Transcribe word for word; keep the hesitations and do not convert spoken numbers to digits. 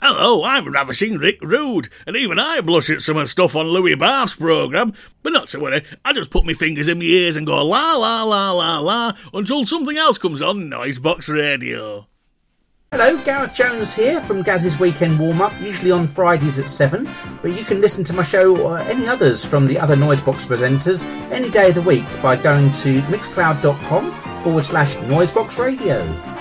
Hello, I'm Ravishing Rick Rude, and even I blush at some of the stuff on Louis Barth's programme. But not to worry, I just put my fingers in my ears and go la la la la la until something else comes on Noisebox Radio. Hello, Gareth Jones here from Gaz's Weekend Warm-Up, usually on Fridays at seven, but you can listen to my show or any others from the other Noisebox presenters any day of the week by going to mixcloud.com forward slash Noisebox Radio.